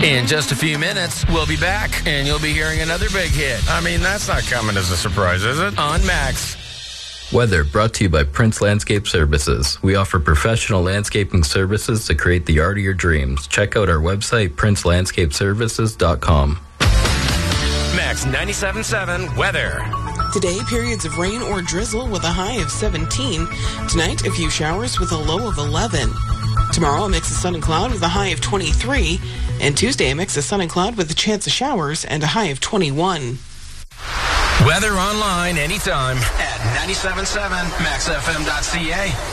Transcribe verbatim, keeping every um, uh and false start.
In just a few minutes, we'll be back, and you'll be hearing another big hit. I mean, that's not coming as a surprise, is it? On Max. Weather brought to you by Prince Landscape Services. We offer professional landscaping services to create the art of your dreams. Check out our website, prince landscape services dot com. Max ninety-seven point seven weather. Today, periods of rain or drizzle with a high of seventeen. Tonight, a few showers with a low of eleven. Tomorrow, a mix of sun and cloud with a high of twenty-three. And Tuesday, a mix of sun and cloud with a chance of showers and a high of twenty-one. Weather online anytime at ninety-seven point seven max f m dot c a.